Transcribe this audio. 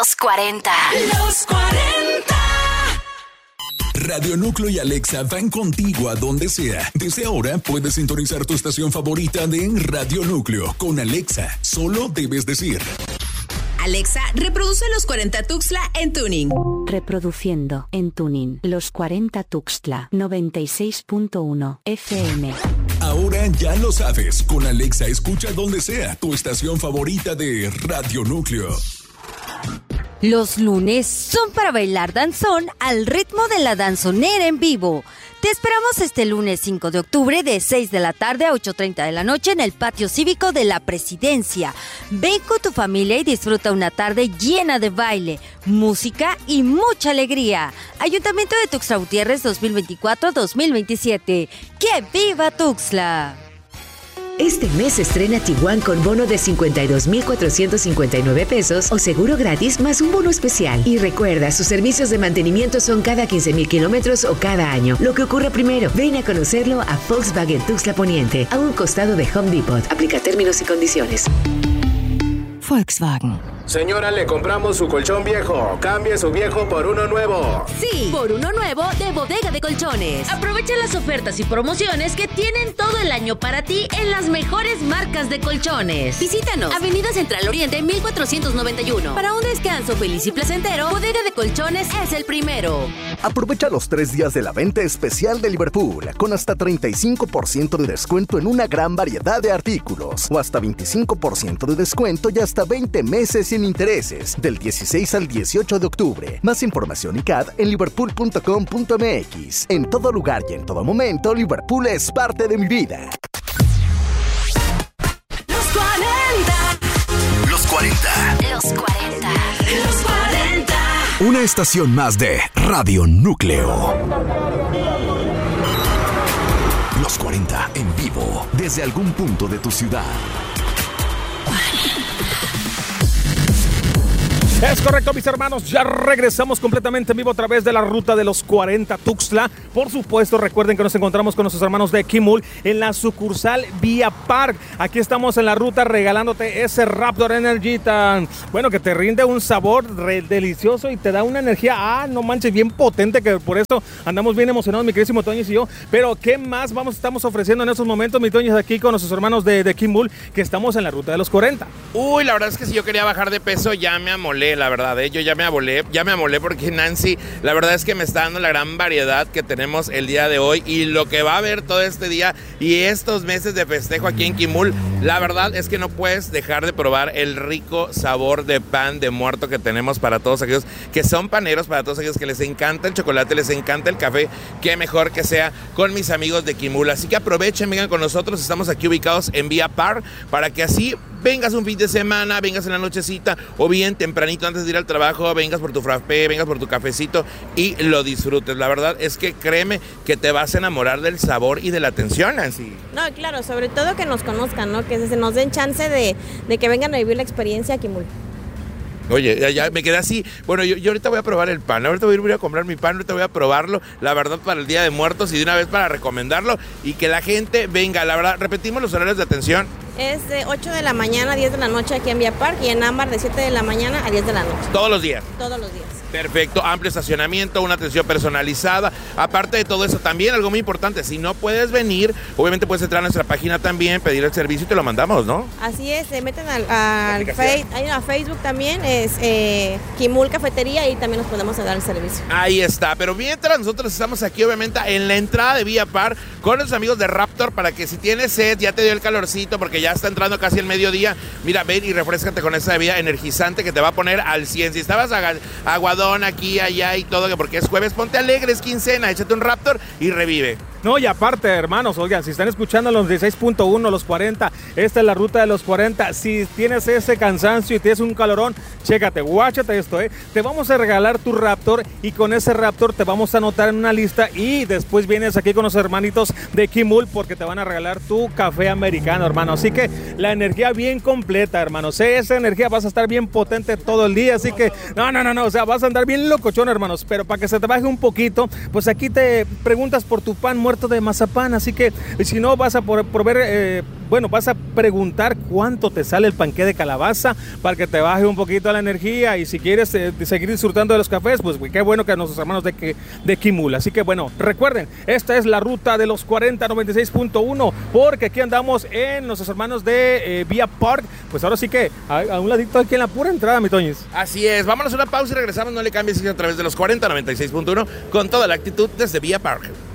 Los 40. Los 40. Radio Núcleo y Alexa van contigo a donde sea. Desde ahora puedes sintonizar tu estación favorita de Radio Núcleo. Con Alexa, solo debes decir: Alexa, reproduce Los 40 Tuxtla en tuning. Reproduciendo en tuning Los 40 Tuxtla 96.1 FM. Ahora ya lo sabes. Con Alexa escucha donde sea tu estación favorita de Radio Núcleo. Los lunes son para bailar danzón al ritmo de la danzonera en vivo. Te esperamos este lunes 5 de octubre de 6 de la tarde a 8:30 de la noche en el patio cívico de la Presidencia. Ven con tu familia y disfruta una tarde llena de baile, música y mucha alegría. Ayuntamiento de Tuxtla Gutiérrez 2024-2027. ¡Que viva Tuxtla! Este mes estrena Tiguan con bono de 52,459 pesos o seguro gratis más un bono especial. Y recuerda, sus servicios de mantenimiento son cada 15,000 kilómetros o cada año. Lo que ocurre primero, ven a conocerlo a Volkswagen Tuxtla Poniente, a un costado de Home Depot. Aplica términos y condiciones. Volkswagen. Señora, le compramos su colchón viejo. Cambie su viejo por uno nuevo. Sí, por uno nuevo de Bodega de Colchones. Aprovecha las ofertas y promociones que tienen todo el año para ti en las mejores marcas de colchones. Visítanos, Avenida Central Oriente 1491. Para un descanso feliz y placentero, Bodega de Colchones es el primero. Aprovecha los 3 días de la venta especial de Liverpool, con hasta 35% de descuento en una gran variedad de artículos, o hasta 25% de descuento y hasta 20 meses sin intereses, del 16 al 18 de octubre. Más información y CAD en liverpool.com.mx. En todo lugar y en todo momento, Liverpool es parte de mi vida. Los 40. Los 40. Los 40. Los 40. Una estación más de Radio Núcleo. Los 40 en vivo desde algún punto de tu ciudad. Es correcto, mis hermanos, ya regresamos completamente en vivo a través de la ruta de los 40 Tuxtla. Por supuesto, recuerden que nos encontramos con nuestros hermanos de Kimul en la sucursal Vía Park. Aquí estamos en la ruta regalándote ese Raptor Energy tan, bueno, que te rinde un sabor delicioso y te da una energía, no manches, bien potente, que por eso andamos bien emocionados, mi queridísimo Toñez y yo. Pero, ¿qué más estamos ofreciendo en estos momentos, mi Toñez, aquí con nuestros hermanos de Kimul, que estamos en la ruta de los 40? Uy, la verdad es que si yo quería bajar de peso, ya me amolé. La verdad, yo ya me amolé porque Nancy, la verdad es que me está dando la gran variedad que tenemos el día de hoy y lo que va a haber todo este día y estos meses de festejo aquí en Kimul. La verdad es que no puedes dejar de probar el rico sabor de pan de muerto que tenemos para todos aquellos que son paneros, para todos aquellos que les encanta el chocolate, les encanta el café. Qué mejor que sea con mis amigos de Kimul. Así que aprovechen, vengan con nosotros. Estamos aquí ubicados en Vía Park para que así vengas un fin de semana, vengas en la nochecita o bien tempranito antes de ir al trabajo, vengas por tu frappé, vengas por tu cafecito y lo disfrutes. La verdad es que créeme que te vas a enamorar del sabor y de la atención, Nancy. No, claro, sobre todo que nos conozcan, ¿no? Que se nos den chance de que vengan a vivir la experiencia aquí. Oye, ya me quedé así. Bueno, yo ahorita voy a probar el pan. Ahorita voy a comprar mi pan, ahorita voy a probarlo. La verdad, para el Día de Muertos y de una vez para recomendarlo y que la gente venga. La verdad, repetimos los horarios de atención. Es de 8 de la mañana a 10 de la noche aquí en Vía Park y en Ámbar de 7 de la mañana a 10 de la noche. ¿Todos los días? Todos los días. Perfecto, amplio estacionamiento, una atención personalizada. Aparte de todo eso, también algo muy importante, si no puedes venir, obviamente puedes entrar a nuestra página también, pedir el servicio y te lo mandamos, ¿no? Así es, se meten al Facebook también, es Kimul Cafetería y también nos podemos dar el servicio. Ahí está, pero mientras nosotros estamos aquí obviamente en la entrada de Vía Park con los amigos de Raptor para que si tienes sed, ya te dio el calorcito porque ya está entrando casi el mediodía, mira, ven y refréscate con esa bebida energizante que te va a poner al 100. Si estabas aguadón aquí, allá y todo, que porque es jueves, ponte alegre, es quincena, échate un Raptor y revive. No, y aparte, hermanos, oigan, si están escuchando los 16.1, los 40, esta es la ruta de los 40. Si tienes ese cansancio y tienes un calorón, chécate, guáchate esto, te vamos a regalar tu Raptor y con ese Raptor te vamos a anotar en una lista y después vienes aquí con los hermanitos de Kimul porque te van a regalar tu café americano, hermano. Así que la energía bien completa, hermanos. Esa energía vas a estar bien potente todo el día, así que no, o sea, vas a andar bien locochón, hermanos. Pero para que se te baje un poquito, pues aquí te preguntas por tu pan muerto muerto de mazapán, así que si no vas a vas a preguntar cuánto te sale el panqué de calabaza para que te baje un poquito la energía, y si quieres seguir disfrutando de los cafés, pues qué bueno que nuestros hermanos de Kimul. Así que bueno, recuerden, esta es la ruta de los 40 96.1, porque aquí andamos en nuestros hermanos de Vía Park, pues ahora sí que a un ladito aquí en la pura entrada, mi Toñis. Así es, vámonos a una pausa y regresamos, no le cambies, a través de los 40 96.1 con toda la actitud desde Vía Park.